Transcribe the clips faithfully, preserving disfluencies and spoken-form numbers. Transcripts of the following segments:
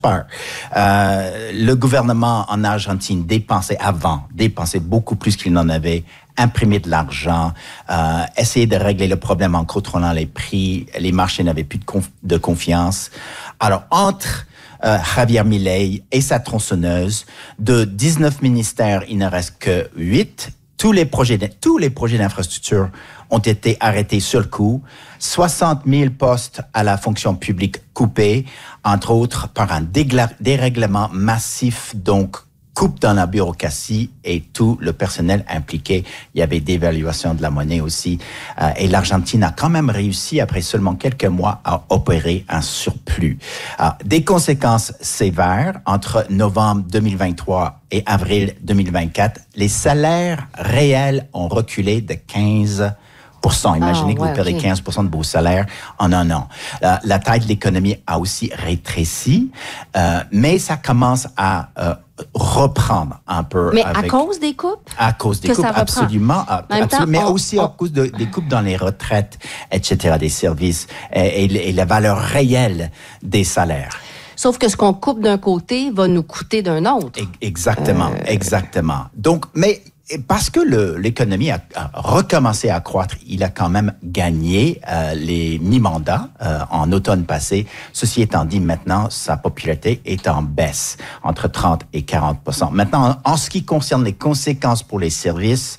peur. Euh, le gouvernement en Argentine dépensait avant, dépensait beaucoup plus qu'il n'en avait, imprimer de l'argent, euh, essayer de régler le problème en contrôlant les prix. Les marchés n'avaient plus de, conf- de confiance. Alors, entre euh, Javier Milei et sa tronçonneuse, de dix-neuf ministères, il ne reste que huit. Tous les projets, de, tous les projets d'infrastructure ont été arrêtés sur le coup. soixante mille postes à la fonction publique coupés, entre autres par un dégla- dérèglement massif, donc coupe dans la bureaucratie et tout le personnel impliqué. Il y avait dévaluation de la monnaie aussi. Euh, et l'Argentine a quand même réussi, après seulement quelques mois, à opérer un surplus. Euh, des conséquences sévères entre novembre deux mille vingt-trois et avril deux mille vingt-quatre. Les salaires réels ont reculé de quinze pour cent. Imaginez ah, que ouais, vous perdez okay. quinze pour cent de vos salaires en un an. La, la taille de l'économie a aussi rétréci, euh, mais ça commence à euh, reprendre un peu. Mais avec, à cause des coupes? À cause des coupes, absolument. absolument temps, mais on, aussi on... à cause de, des coupes dans les retraites, et cetera, des services et, et, et la valeur réelle des salaires. Sauf que ce qu'on coupe d'un côté va nous coûter d'un autre. Exactement, euh... exactement. Donc, mais parce que le, l'économie a, a recommencé à croître, il a quand même gagné euh, les mi-mandats euh, en automne passé. Ceci étant dit, maintenant, sa popularité est en baisse, entre trente et quarante pour cent. Maintenant, en, en ce qui concerne les conséquences pour les services,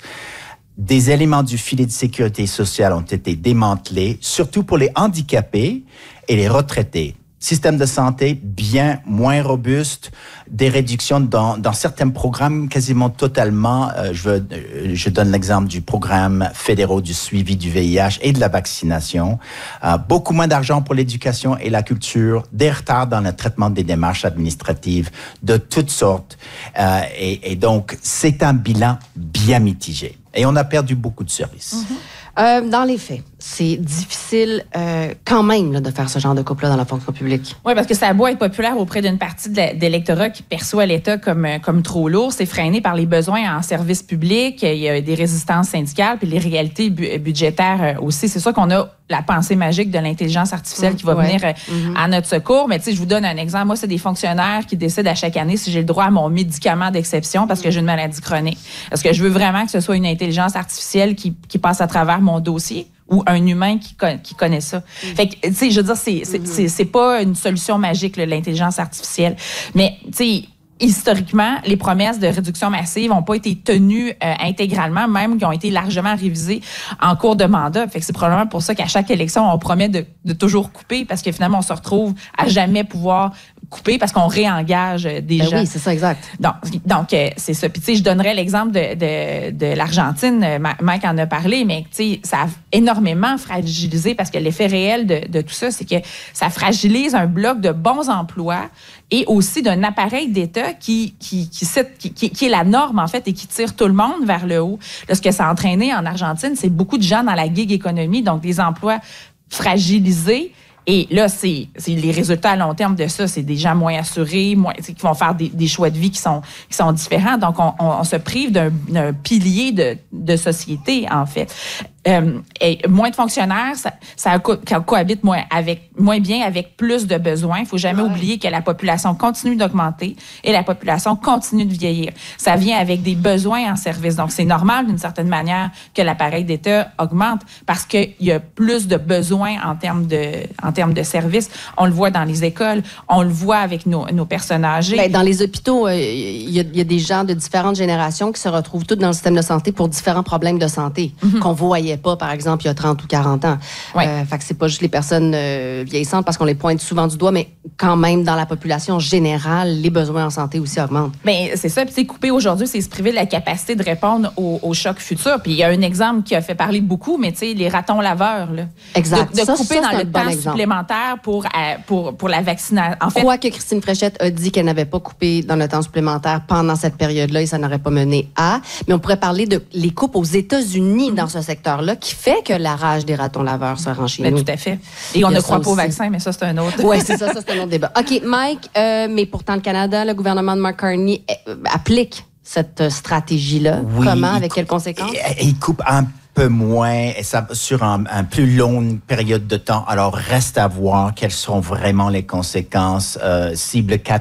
des éléments du filet de sécurité sociale ont été démantelés, surtout pour les handicapés et les retraités. Système de santé bien moins robuste, des réductions dans, dans certains programmes quasiment totalement. Euh, je, veux, je donne l'exemple du programme fédéral du suivi du V I H et de la vaccination. Euh, beaucoup moins d'argent pour l'éducation et la culture, des retards dans le traitement des démarches administratives de toutes sortes. Euh, et, et donc, c'est un bilan bien mitigé. Et on a perdu beaucoup de services. Mm-hmm. Euh, dans les faits, c'est difficile euh, quand même là, de faire ce genre de couple-là dans la fonction publique. Oui, parce que ça a beau être populaire auprès d'une partie de la, de l'électorat qui perçoit l'État comme, comme trop lourd, c'est freiné par les besoins en services publics, il y a des résistances syndicales, puis les réalités bu- budgétaires aussi. C'est sûr qu'on a la pensée magique de l'intelligence artificielle mmh, qui va ouais. venir mmh. à notre secours. Mais tu sais, je vous donne un exemple. Moi, c'est des fonctionnaires qui décident à chaque année si j'ai le droit à mon médicament d'exception parce que j'ai une maladie chronique. Est-ce que je veux vraiment que ce soit une intelligence artificielle qui, qui passe à travers mon dossier ou un humain qui, qui connaît ça? Mmh. Fait que, tu sais, je veux dire, c'est, c'est, mmh. c'est, c'est pas une solution magique, là, l'intelligence artificielle. Mais, tu sais, historiquement, les promesses de réduction massive n'ont pas été tenues euh, intégralement, même qui ont été largement révisées en cours de mandat. Fait que c'est probablement pour ça qu'à chaque élection, on promet de, de toujours couper parce que finalement, on se retrouve à jamais pouvoir couper parce qu'on réengage des ben gens. Oui, c'est ça, exact. Donc, donc euh, c'est ça. Puis, tu sais, je donnerais l'exemple de, de, de l'Argentine. Mike en a parlé, mais, tu sais, ça a énormément fragilisé parce que l'effet réel de, de tout ça, c'est que ça fragilise un bloc de bons emplois et aussi d'un appareil d'État qui, qui, qui, qui, qui, qui est la norme, en fait, et qui tire tout le monde vers le haut. Là, ce que ça a entraîné en Argentine, c'est beaucoup de gens dans la gig économie, donc des emplois fragilisés. Et là, c'est, c'est les résultats à long terme de ça, c'est des gens moins assurés, moins, qui vont faire des, des choix de vie qui sont, qui sont différents. Donc, on, on, on se prive d'un, d'un pilier de, de société, en fait. Euh, et moins de fonctionnaires, ça, ça co- cohabite moins, avec, moins bien avec plus de besoins. Il faut jamais ouais. oublier que la population continue d'augmenter et la population continue de vieillir. Ça vient avec des besoins en services. Donc, c'est normal, d'une certaine manière, que l'appareil d'État augmente parce qu'il y a plus de besoins en termes de, en termes de services. On le voit dans les écoles, on le voit avec nos, nos personnes âgées. Bien, dans les hôpitaux, il euh, y, y a des gens de différentes générations qui se retrouvent tous dans le système de santé pour différents problèmes de santé mm-hmm. qu'on voyait pas, par exemple, il y a trente ou quarante ans. Ouais. Euh, fait que c'est pas juste les personnes euh, vieillissantes parce qu'on les pointe souvent du doigt, mais quand même, dans la population générale, les besoins en santé aussi augmentent. Bien, c'est ça. Puis, couper aujourd'hui, c'est se priver de la capacité de répondre aux, aux chocs futurs. Puis, il y a un exemple qui a fait parler beaucoup, mais tu sais, les ratons laveurs, là. Exact. De, de ça, couper ça, dans le bon temps exemple. supplémentaire pour, euh, pour, pour la vaccination. En fait, Quoique Christine Fréchette a dit qu'elle n'avait pas coupé dans le temps supplémentaire pendant cette période-là et ça n'aurait pas mené à. Mais on pourrait parler de les coupes aux États-Unis mm-hmm. dans ce secteur-là qui fait que la rage des ratons laveurs se rend chez ben, nous. Tout à fait. Et on ne croit pas au vaccin, mais ça, c'est un autre. Oui, c'est ça, ça, c'est un autre débat. OK, Mike, euh, mais pourtant, le Canada, le gouvernement de Mark Carney euh, applique cette stratégie-là. Oui, Comment? Avec cou- quelles conséquences? Il, il coupe un peu moins et ça sur un, un plus longue période de temps. Alors, reste à voir quelles seront vraiment les conséquences. Euh, cible quatre